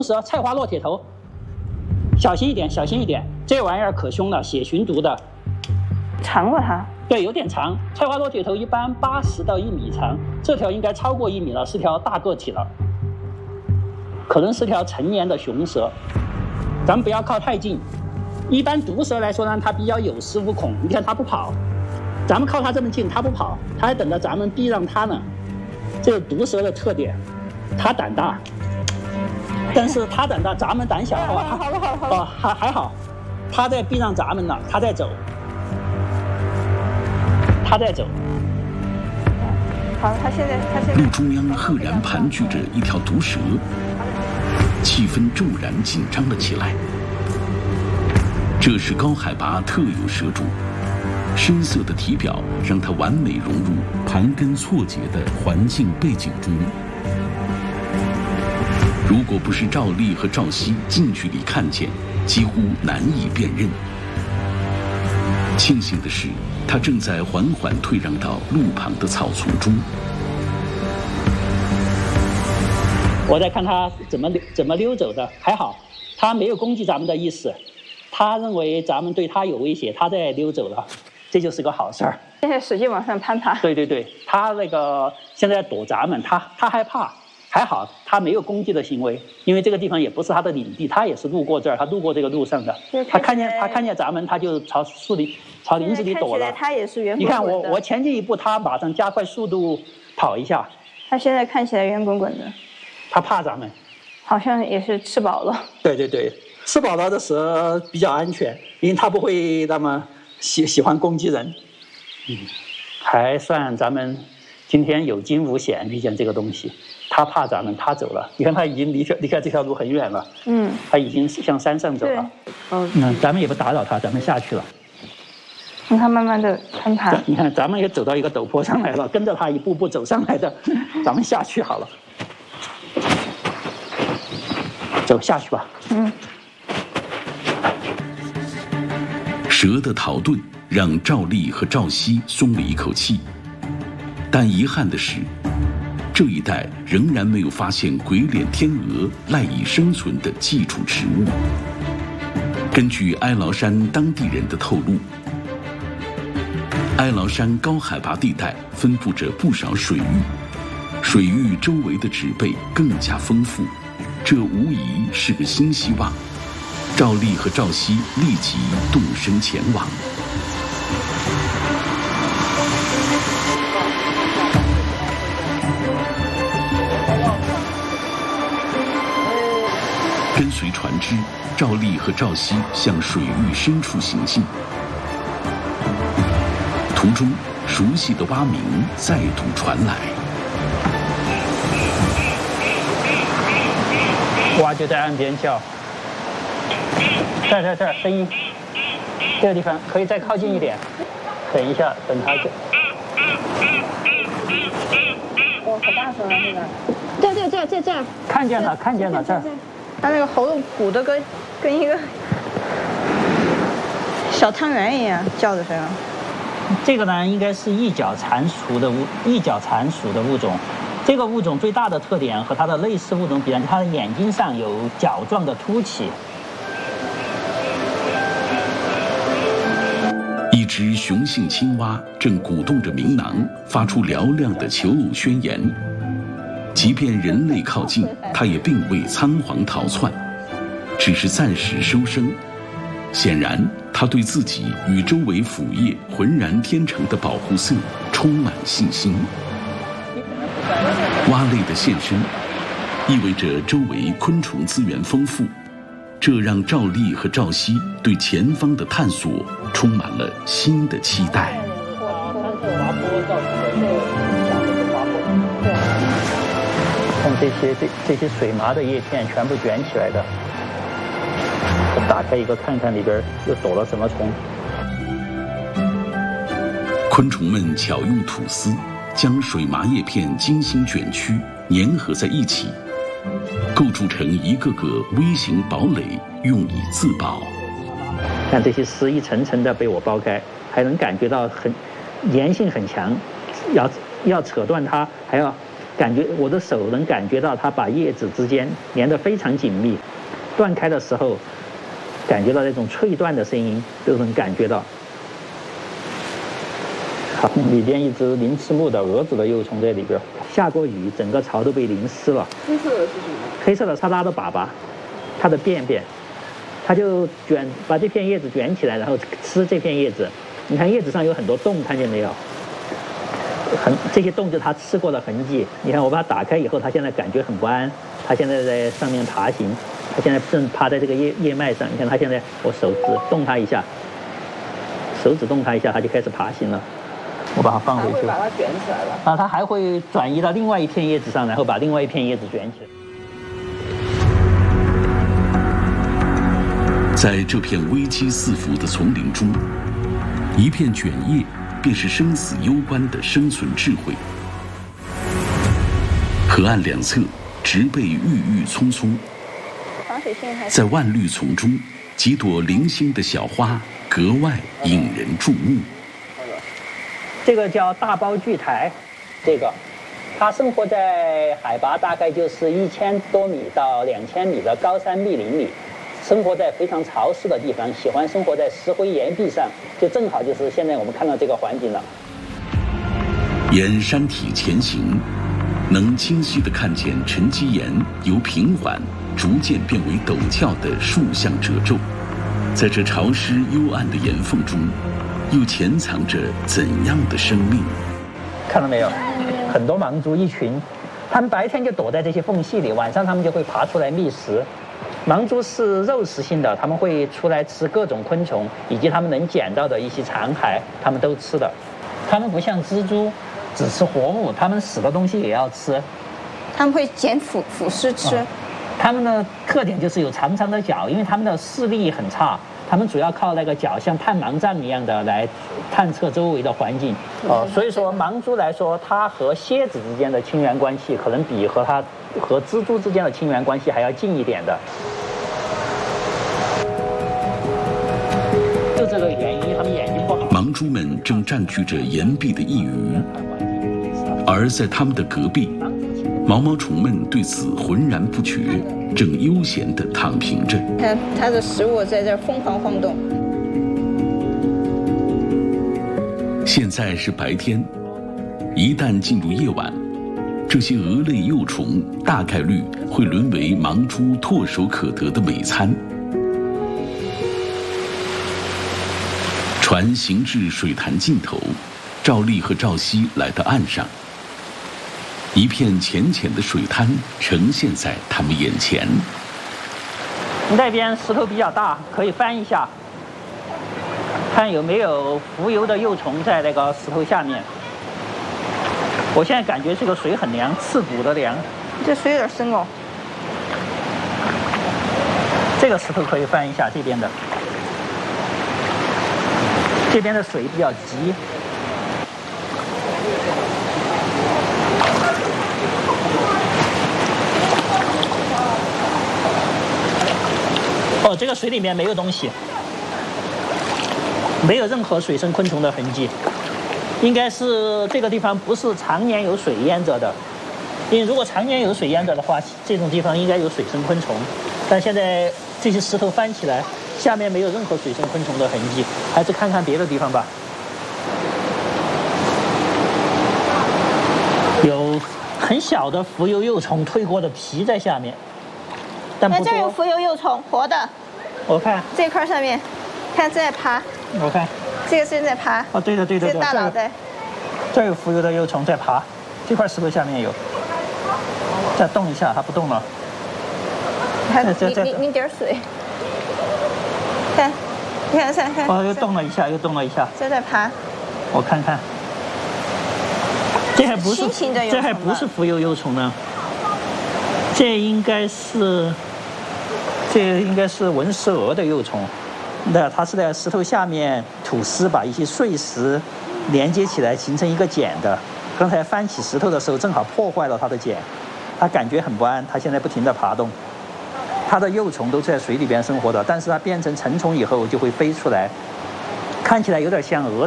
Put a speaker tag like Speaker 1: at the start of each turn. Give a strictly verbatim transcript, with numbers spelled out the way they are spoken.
Speaker 1: 蛇、菜花落铁头，小心一点，小心一点，这玩意儿可凶了，血寻毒的。
Speaker 2: 长了它？
Speaker 1: 对，有点长。菜花落铁头一般八十到一米长，这条应该超过一米了，是条大个体了，可能是条成年的雄蛇。咱们不要靠太近。一般毒蛇来说呢，它比较有恃无恐，你看它不跑。咱们靠它这么近，它不跑，它还等着咱们避让它呢。这是毒蛇的特点，它胆大，但是它胆大，咱们胆小。
Speaker 2: 好了好了好了，
Speaker 1: 哦，还还好，它在避让咱们呢，它在走，它在走。
Speaker 2: 好，它现在它现在。
Speaker 3: 路中央赫然盘踞着一条毒蛇，气氛骤然紧张了起来。这是高海拔特有蛇种。深色的体表让它完美融入盘根错节的环境背景中。如果不是赵丽和赵熙近距离看见，几乎难以辨认。庆幸的是，它正在缓缓退让到路旁的草丛中。
Speaker 1: 我在看它怎么怎么溜走的，还好，它没有攻击咱们的意思，它认为咱们对它有威胁，它在溜走了。这就是个好事儿。
Speaker 2: 现在使劲往上攀爬。
Speaker 1: 对对对，他那个现在躲咱们，他他害怕，还好他没有攻击的行为，因为这个地方也不是他的领地，他也是路过这儿，他路过这个路上的。他看见他看见咱们，他就朝树里、朝林子里躲了。
Speaker 2: 他也是圆滚滚的。
Speaker 1: 你看我我前进一步，他马上加快速度跑一下。
Speaker 2: 他现在看起来圆滚滚的。
Speaker 1: 他怕咱们。
Speaker 2: 好像也是吃饱了。
Speaker 1: 对对对，吃饱了的蛇比较安全，因为它不会那么。喜喜欢攻击人，嗯，还算咱们今天有惊无险遇见这个东西。他怕咱们，他走了。你看他已经离开离开这条路很远了，嗯，他已经向山上走了。嗯，那咱们也不打扰他，咱们下去了。
Speaker 2: 让他慢慢的攀爬。
Speaker 1: 你看，咱们也走到一个陡坡上来了，跟着他一步步走上来的，咱们下去好了。走下去吧。嗯。
Speaker 3: 蛇的逃遁让赵丽和赵熙松了一口气，但遗憾的是，这一带仍然没有发现鬼脸天鹅赖以生存的寄主植物。根据哀牢山当地人的透露，哀牢山高海拔地带分布着不少水域，水域周围的植被更加丰富，这无疑是个新希望。赵丽和赵熙立即动身前往。跟随船只，赵丽和赵熙向水域深处行进。途中，熟悉的蛙鸣再度传来。
Speaker 1: 蛙就在岸边叫。这儿这儿这儿，声音，这个地方可以再靠近一点。等一下，等它。
Speaker 2: 哦，可大声了那个。对对对，在这儿。
Speaker 1: 看见了，看见了，这儿。
Speaker 2: 它那个喉咙鼓得跟跟一个小汤圆一样，叫的声。
Speaker 1: 这个呢，应该是一角蟾属的物，一角蟾属的物种。这个物种最大的特点和它的类似物种比，它的眼睛上有角状的凸起。
Speaker 3: 一只雄性青蛙正鼓动着鸣囊，发出嘹亮的求偶宣言。即便人类靠近，它也并未仓皇逃窜，只是暂时收声。显然，它对自己与周围腐叶浑然天成的保护色充满信心。蛙类的现身，意味着周围昆虫资源丰富，这让赵丽和赵熙对前方的探索充满了新的期待。
Speaker 1: 看这些这这些水麻的叶片全部卷起来的，我打开一个看看里边又躲了什么虫。
Speaker 3: 昆虫们巧用吐丝将水麻叶片精心卷曲，粘合在一起，构筑成一个个微型堡垒，用以自保。
Speaker 1: 看这些丝一层层的被我剥开，还能感觉到很粘性很强，要要扯断它，还要感觉我的手能感觉到它把叶子之间连得非常紧密，断开的时候，感觉到那种脆断的声音都能感觉到。好，里边一只鳞翅目的蛾子的幼虫在里边，下过雨，整个巢都被淋湿了。
Speaker 2: 黑色的是什么？
Speaker 1: 黑色的是它的粑粑，它的便便，它就卷把这片叶子卷起来，然后吃这片叶子。你看叶子上有很多洞，看见没有？很这些洞就是它吃过的痕迹。你看我把它打开以后，它现在感觉很不安，它现在在上面爬行，它现在正趴在这个叶叶脉上。你看它现在，我手指动它一下，手指动它一下，它就开始爬行了。我把它放回去，
Speaker 2: 还会把它卷起来了。
Speaker 1: 啊，它还会转移到另外一片叶子上，然后把另外一片叶子卷起来。
Speaker 3: 在这片危机四伏的丛林中，一片卷叶便是生死攸关的生存智慧。河岸两侧植被郁郁葱葱，在万绿丛中，几朵零星的小花格外引人注目。
Speaker 1: 这个叫大苞苣苔，这个它生活在海拔大概就是一千多米到两千米的高山密林里，生活在非常潮湿的地方，喜欢生活在石灰岩壁上，就正好就是现在我们看到这个环境了。
Speaker 3: 沿山体前行，能清晰地看见沉积岩由平缓逐渐变为陡峭的竖向褶皱，在这潮湿幽暗的岩缝中，又潜藏着怎样的生命？看到没有？很多盲蛛一群，它们白天就躲在这些缝隙里，晚上它们就会爬出来觅食。盲蛛是肉食性的，它们会出来吃各种昆虫，以及它们能捡到的一些残骸，它们都吃的。它们不像蜘蛛，只吃活物，它们死的东西也要吃。
Speaker 4: 它们会捡腐腐尸吃。哦，
Speaker 1: 它们的特点就是有长长的脚，因为它们的视力很差。他们主要靠那个脚像探盲杖一样的来探测周围的环境，哦，所以说盲蛛来说，它和蝎子之间的亲缘关系可能比和它和蜘蛛之间的亲缘关系还要近一点的。就这个原因，它们眼睛不好。盲蛛们正占据着岩壁的一隅，而在它们的隔壁，毛毛虫们对此浑然不觉，正悠闲地躺平着。
Speaker 4: 看它的食物在这疯狂晃动。
Speaker 3: 现在是白天，一旦进入夜晚，这些蛾类幼虫大概率会沦为盲蛛唾手可得的美餐。船行至水潭尽头，赵丽和赵熙来到岸上。一片浅浅的水滩呈现在他们眼前。那边石头比较大，可以翻一下，看有没有浮游的幼虫在那个石头下面。我现在感觉这个水很凉，刺骨的凉。
Speaker 4: 这水有点深哦。
Speaker 1: 这个石头可以翻一下，这边的，这边的水比较急。哦，这个水里面没有东西，没有任何水生昆虫的痕迹，应该是这个地方不是常年有水淹着的，因为如果常年有水淹着的话，这种地方应该有水生昆虫，但现在这些石头翻起来，下面没有任何水生昆虫的痕迹，还是看看别的地方吧。有很小的浮游幼虫蜕过的皮在下面。但不多。
Speaker 4: 这有浮游幼虫，活的。
Speaker 1: 我看
Speaker 4: 这块上面，看正在爬。
Speaker 1: 我看。
Speaker 4: 这个正在爬。
Speaker 1: 哦，对的对的对的。
Speaker 4: 这大脑袋。
Speaker 1: 这有浮游的幼虫在爬，这块石头下面有。再动一下，它不动了。
Speaker 4: 看，你你你点水。看，你看看看。
Speaker 1: 哦，又动了一下，又动了一下。
Speaker 4: 这在爬。
Speaker 1: 我看看。这还不是，这还不是浮游幼虫呢。这应该是。这应该是文石蛾的幼虫，那它是在石头下面吐丝，把一些碎石连接起来形成一个茧的。刚才翻起石头的时候，正好破坏了它的茧，它感觉很不安，它现在不停地爬动。它的幼虫都在水里边生活的，但是它变成成虫以后就会飞出来，看起来有点像蛾。